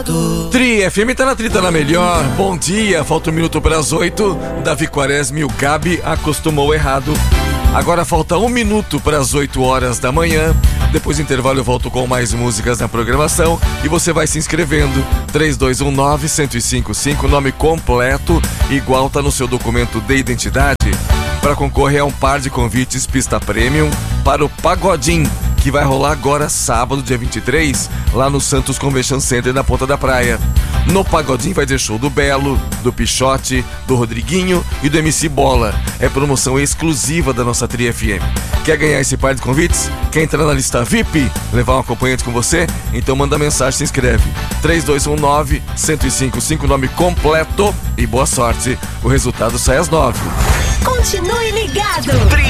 Tri FM tá na trita na melhor. Bom dia, falta 1 minuto para as 8. Davi Quaresma e o Gabi acostumou errado. Agora falta 1 minuto para as 8 horas da manhã. Depois do intervalo eu volto com mais músicas na programação e você vai se inscrevendo. 3219-1055, nome completo, igual tá no seu documento de identidade, para concorrer a um par de convites pista premium para o Pagodim, que vai rolar agora sábado, dia 23, lá no Santos Convention Center, na Ponta da Praia. No Pagodim vai ter show do Belo, do Pichote, do Rodriguinho e do MC Bola. É promoção exclusiva da nossa Tri FM. Quer ganhar esse par de convites? Quer entrar na lista VIP? Levar um acompanhante com você? Então manda mensagem, se inscreve. 3219-1055, nome completo e boa sorte. O resultado sai às 9. Continue ligado.